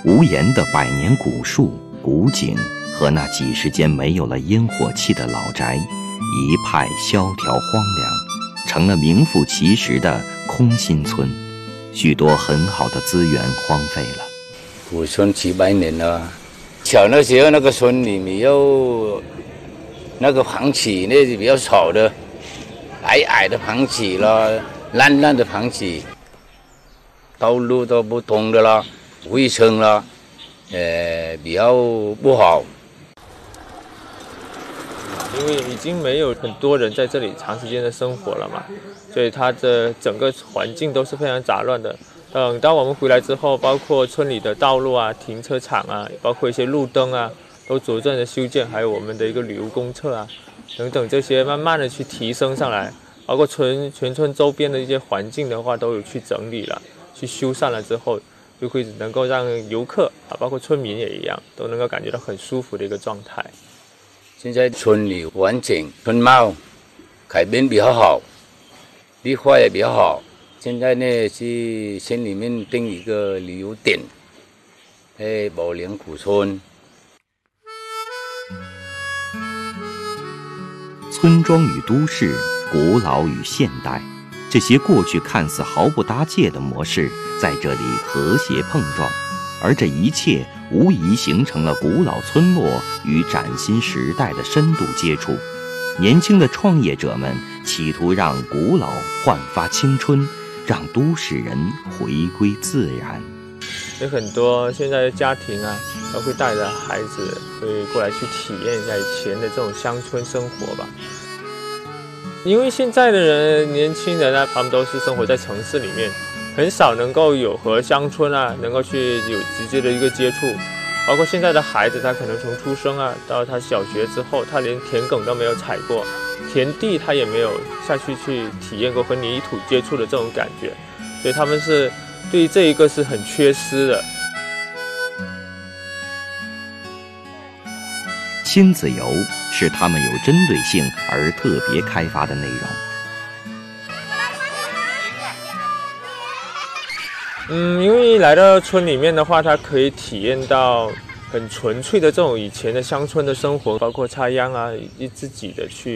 无言的百年古树、古井和那几十间没有了烟火气的老宅，一派萧条荒凉，成了名副其实的空心村。许多很好的资源荒废了。 古村几百年了，小的时候那个村里面有那个房子，那是比较少的，矮矮的房子啦，烂烂的房子，道路都不通的啦，卫生啦，比较不好。 因为已经没有很多人在这里长时间的生活了嘛，所以它的整个环境都是非常杂乱的。等到我们回来之后，包括村里的道路啊、停车场啊，包括一些路灯啊，都逐渐的修建，还有我们的一个旅游公厕啊，等等这些慢慢的去提升上来，包括全村周边的一些环境的话，都有去整理了、去修缮了之后，就会能够让游客啊，包括村民也一样，都能够感觉到很舒服的一个状态。 现在村里环境、村貌改变比较好，绿化也比较好。现在呢是县里面定一个旅游点，宝莲古村。 村庄与都市，古老与现代，这些过去看似毫不搭界的模式，在这里和谐碰撞，而这一切无疑形成了古老村落与崭新时代的深度接触。年轻的创业者们企图让古老焕发青春，让都市人回归自然。 有很多现在的家庭啊，都会带着孩子会过来去体验一下以前的这种乡村生活吧。因为现在的人，年轻人啊，他们都是生活在城市里面，很少能够有和乡村啊能够去有直接的一个接触。包括现在的孩子，他可能从出生啊到他小学之后，他连田埂都没有踩过，田地他也没有下去体验过和泥土接触的这种感觉，所以他们是对于这一个是很缺失的。 亲子游是他们有针对性而特别开发的内容。 因为来到村里面的话，它可以体验到很纯粹的这种以前的乡村的生活，包括插秧啊，以及自己的去